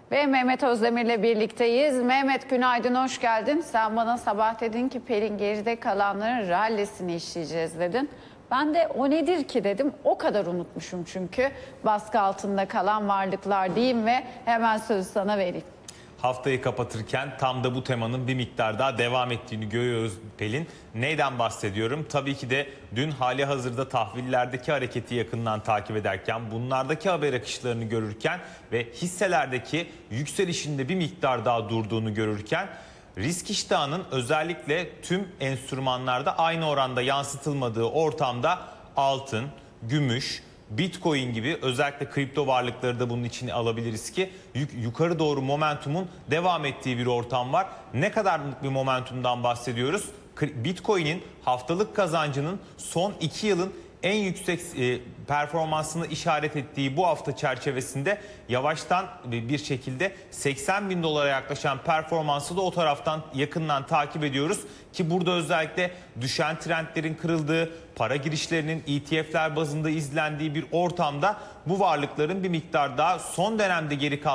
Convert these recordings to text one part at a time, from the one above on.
Ve Mehmet Özdemir'le birlikteyiz. Mehmet, günaydın, hoş geldin. Sen bana sabah dedin ki Pelin, geride kalanların rallisini işleyeceğiz dedin. Ben de o nedir ki dedim. O kadar unutmuşum çünkü. Baskı altında kalan varlıklar diyeyim ve hemen sözü sana vereyim. Haftayı kapatırken tam da bu temanın bir miktar daha devam ettiğini görüyoruz Pelin. Neyden bahsediyorum? Tabii ki de dün hali hazırda tahvillerdeki hareketi yakından takip ederken, bunlardaki haber akışlarını görürken ve hisselerdeki yükselişinde bir miktar daha durduğunu görürken, risk iştahının özellikle tüm enstrümanlarda aynı oranda yansıtılmadığı ortamda altın, gümüş, Bitcoin gibi özellikle kripto varlıkları da bunun içine alabiliriz ki yukarı doğru momentumun devam ettiği bir ortam var. Ne kadarlık bir momentumdan bahsediyoruz? Bitcoin'in haftalık kazancının son 2 yılın en yüksek performansını işaret ettiği bu hafta çerçevesinde yavaştan bir şekilde 80 bin dolara yaklaşan performansı da o taraftan yakından takip ediyoruz. Ki burada özellikle düşen trendlerin kırıldığı, para girişlerinin ETF'ler bazında izlendiği bir ortamda bu varlıkların bir miktar daha son dönemde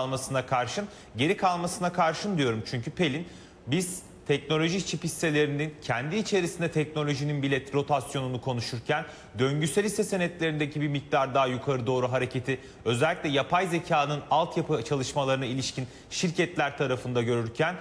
geri kalmasına karşın diyorum. Çünkü Pelin, biz teknoloji çip hisselerinin kendi içerisinde teknolojinin bile rotasyonunu konuşurken, döngüsel hisse senetlerindeki bir miktar daha yukarı doğru hareketi özellikle yapay zekanın altyapı çalışmalarına ilişkin şirketler tarafında görürken,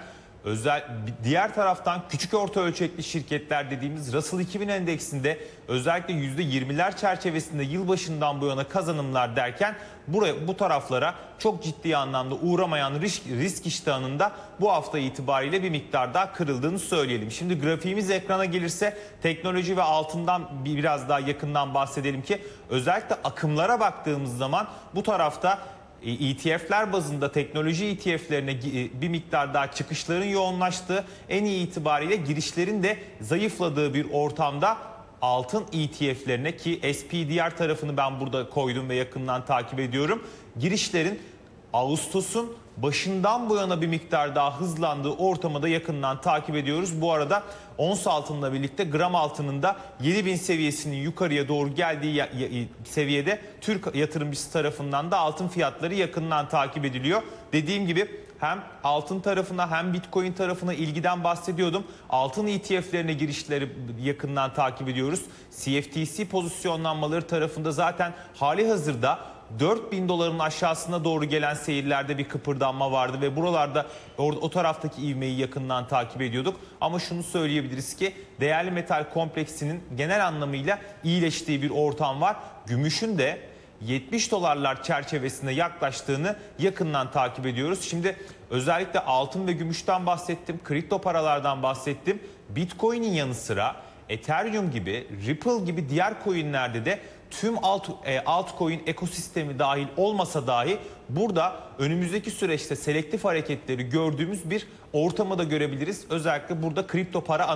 diğer taraftan küçük orta ölçekli şirketler dediğimiz Russell 2000 endeksinde özellikle %20'ler çerçevesinde yılbaşından bu yana kazanımlar derken bu taraflara çok ciddi anlamda uğramayan risk iştahının da bu hafta itibariyle bir miktar daha kırıldığını söyleyelim. Şimdi grafiğimiz ekrana gelirse teknoloji ve altından biraz daha yakından bahsedelim ki özellikle akımlara baktığımız zaman bu tarafta ETF'ler bazında teknoloji ETF'lerine bir miktar daha çıkışların yoğunlaştığı, en iyi itibariyle girişlerin de zayıfladığı bir ortamda altın ETF'lerine, ki SPDR tarafını ben burada koydum ve yakından takip ediyorum, girişlerin Ağustos'un başından bu yana bir miktar daha hızlandığı ortamı da yakından takip ediyoruz. Bu arada ons altınla birlikte gram altının da 7000 seviyesinin yukarıya doğru geldiği seviyede Türk yatırımcısı tarafından da altın fiyatları yakından takip ediliyor. Dediğim gibi hem altın tarafına hem Bitcoin tarafına ilgiden bahsediyordum. Altın ETF'lerine girişleri yakından takip ediyoruz. CFTC pozisyonlanmaları tarafında zaten hali hazırda 4000 doların aşağısına doğru gelen seyirlerde bir kıpırdanma vardı ve buralarda o taraftaki ivmeyi yakından takip ediyorduk. Ama şunu söyleyebiliriz ki değerli metal kompleksinin genel anlamıyla iyileştiği bir ortam var. Gümüşün de 70 dolarlar çerçevesinde yaklaştığını yakından takip ediyoruz. Şimdi özellikle altın ve gümüşten bahsettim, kripto paralardan bahsettim. Bitcoin'in yanı sıra Ethereum gibi, Ripple gibi diğer coinlerde de tüm altcoin ekosistemi dahil olmasa dahi burada önümüzdeki süreçte selektif hareketleri gördüğümüz bir ortamı da görebiliriz. Özellikle burada kripto para